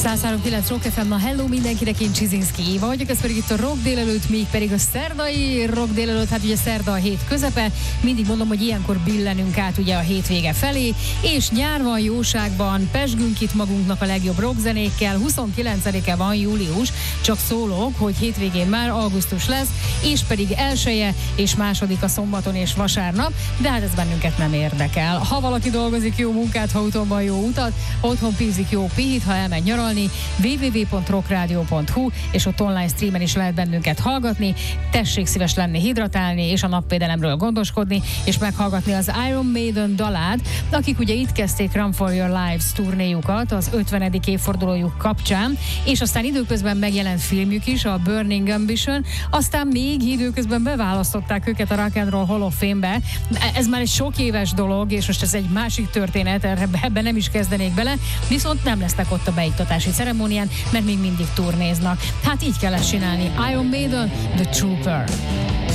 103.9 Rock FM, na hello mindenkinek, én Csizinszki Éva vagyok, ez pedig itt a Rock délelőtt, még pedig a szerdai Rock délelőtt, hát ugye szerda a hét közepe, mindig mondom, hogy ilyenkor billenünk át ugye a hétvége felé, és nyár van, jóságban, pezsgünk itt magunknak a legjobb rockzenékkel, 29-e van július, csak szólok, hogy hétvégén már augusztus lesz, és pedig elsője és második a szombaton és vasárnap, de hát ez bennünket nem érdekel. Ha valaki dolgozik, jó munkát, ha úton jó utat, otthon pízik, jó pihit, ha elmegy nyaralni, www.rockradio.hu, és ott online streamen is lehet bennünket hallgatni. Tessék szíves lenni, hidratálni, és a napvédelemről gondoskodni, és meghallgatni az Iron Maiden dalát, akik ugye itt kezdték Run for Your Lives turnéjukat az 50. évfordulójuk kapcsán, és aztán időközben megjelent filmjük is, a Burning Ambition, aztán még időközben beválasztották őket a Rock and Roll Hall of Fame-be. Ez már egy sok éves dolog, és most ez egy másik történet, ebben nem is kezdenék bele, viszont nem lesznek ott a beiktatási ceremónián, mert még mindig turnéznak. Hát így kell ezt csinálni. Iron Maiden, The Trooper.